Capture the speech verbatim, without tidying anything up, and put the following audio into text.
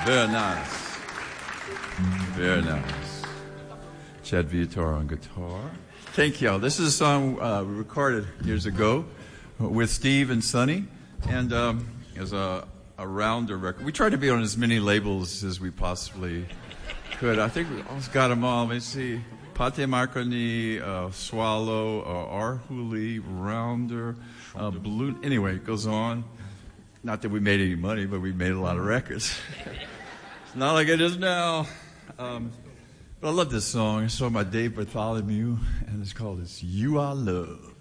Very nice. Very nice. Chad Viator on guitar. Thank y'all. This is a song uh, we recorded years ago with Steve and Sonny, and um, it was a, a rounder record. We tried to be on as many labels as we possibly could. I think we almost got them all. Let me see. Pate Marconi, uh, Swallow, uh, Arhuli, Rounder, uh, Balloon. Anyway, it goes on. Not that we made any money, but we made a lot of records. It's not like it is now. Um, but I love this song. It's sung by Dave Bartholomew, and it's called "It's You I Love."